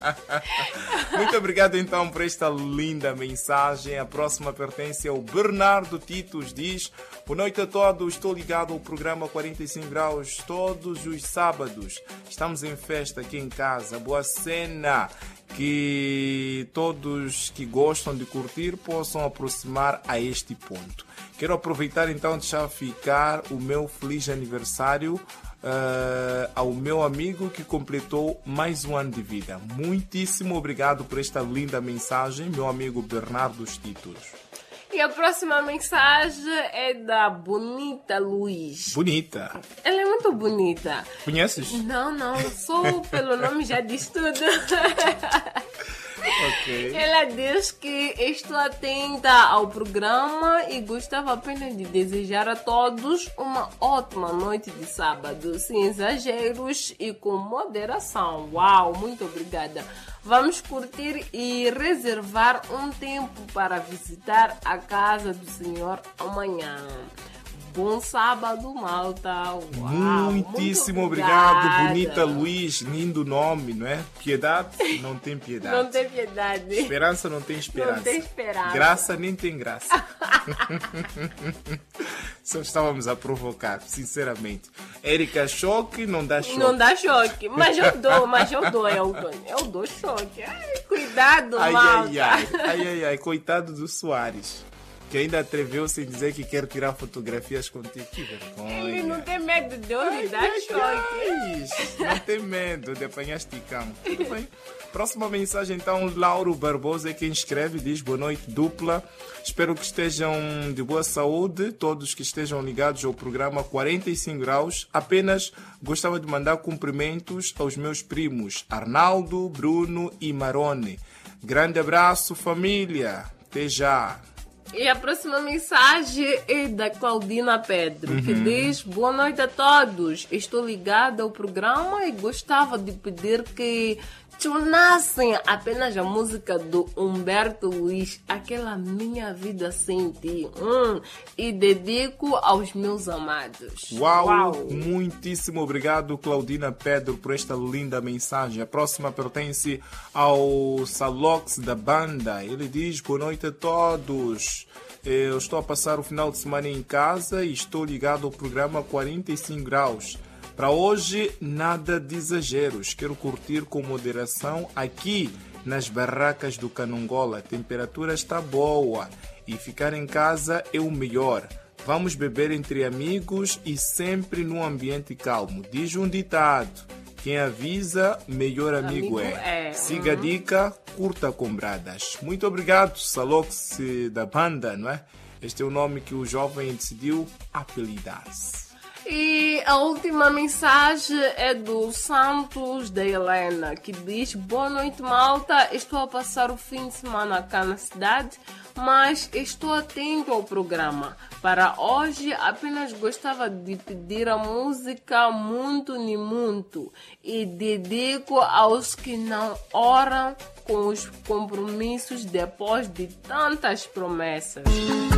Muito obrigado então por esta linda mensagem. A próxima pertence ao Bernardo Titos. Diz: boa noite a todos, estou ligado ao programa 45 graus todos os sábados. Estamos em festa aqui em casa. Boa cena. Que todos que gostam de curtir possam aproximar a este ponto. Quero aproveitar então de deixar ficar o meu feliz aniversário ao meu amigo que completou mais um ano de vida. Muitíssimo obrigado por esta linda mensagem, meu amigo Bernardo Titos. E a próxima mensagem é da Bonita Luiz. Bonita. Ela é muito bonita. Conheces? Não. Só pelo nome já diz tudo. Ok. Ela diz que estou atenta ao programa e gostava apenas de desejar a todos uma ótima noite de sábado, sem exageros e com moderação. Uau, muito obrigada. Vamos curtir e reservar um tempo para visitar a casa do Senhor amanhã. Bom sábado, malta. Uau, muitíssimo obrigado, Bonita Luiz. Lindo nome, não é? Piedade não tem piedade. Não tem piedade. Esperança não tem esperança. Não tem esperança. Graça nem tem graça. Só estávamos a provocar, sinceramente. Érica, choque não dá choque. Não dá choque. Mas eu dou choque. Ai, cuidado, malta. Ai, coitado do Soares. Que ainda atreveu-se em dizer que quer tirar fotografias contigo. Que vergonha. Ele não tem medo de eu lhe dar choque. Não tem medo de apanhar esticão. Tudo bem. Próxima mensagem, então, Lauro Barbosa é quem escreve, diz: boa noite, dupla. Espero que estejam de boa saúde, todos que estejam ligados ao programa 45 graus. Apenas gostava de mandar cumprimentos aos meus primos, Arnaldo, Bruno e Marone. Grande abraço, família. Até já. E a próxima mensagem é da Claudina Pedro, que diz: boa noite a todos. Estou ligada ao programa e gostava de pedir que tornassem apenas a música do Humberto Luiz, aquela Minha Vida Sem Ti. E dedico aos meus amados. Uau! Muitíssimo obrigado, Claudina Pedro, por esta linda mensagem. A próxima pertence ao Salox da banda. Ele diz: boa noite a todos. Eu estou a passar o final de semana em casa e estou ligado ao programa 45 graus. Para hoje, nada de exageros. Quero curtir com moderação aqui nas barracas do Canongola. A temperatura está boa e ficar em casa é o melhor. Vamos beber entre amigos e sempre num ambiente calmo. Diz um ditado: quem avisa, melhor amigo é. Siga a dica, curta com bradas. Muito obrigado, Salox da banda, não é? Este é o nome que o jovem decidiu apelidar-se. E a última mensagem é do Santos da Helena, que diz: boa noite, malta. Estou a passar o fim de semana cá na cidade, mas estou atento ao programa. Para hoje, apenas gostava de pedir a música Muito Ni Muito e dedico aos que não oram com os compromissos depois de tantas promessas.